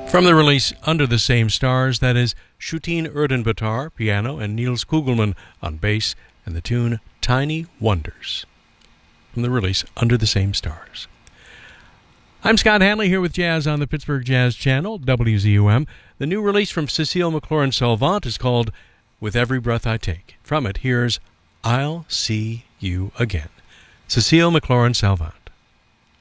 From the release Under the Same Stars, that is Shootin Erdenbatar, piano, and Niels Kugelman on bass, and the tune Tiny Wonders. From the release Under the Same Stars. I'm Scott Hanley here with Jazz on the Pittsburgh Jazz Channel, WZUM. The new release from Cecile McLaurin-Salvant is called With Every Breath I Take. From it, here's I'll See You Again. Cecile McLaurin-Salvant.